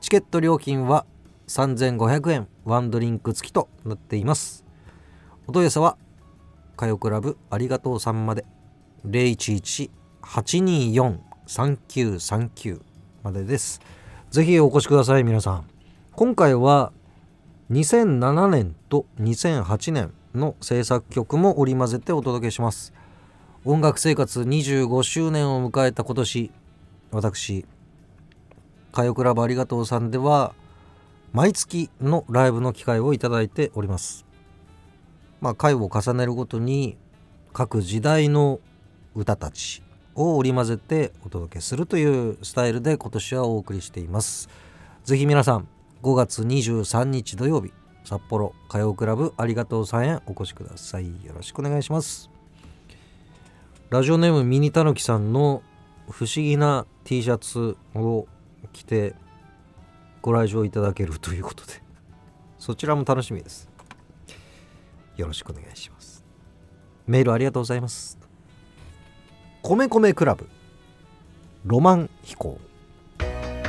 チケット料金は3500円、ワンドリンク付きとなっています。お問い合わせはかよクラブありがとうさんまで、011-824-3939までです。ぜひお越しください。皆さん、今回は2007年と2008年の制作曲も織り交ぜてお届けします。音楽生活25周年を迎えた今年、私かよクラブありがとうさんでは毎月のライブの機会をいただいております。回を重ねるごとに各時代の歌たちを織り交ぜてお届けするというスタイルで今年はお送りしています。ぜひ皆さん、5月23日土曜日、札幌かよクラブありがとうさんへお越しください。よろしくお願いします。ラジオネームミニタヌキさんの不思議な T シャツを着てご来場いただけるということで、そちらも楽しみです。よろしくお願いします。メールありがとうございます。米米クラブロマン飛行。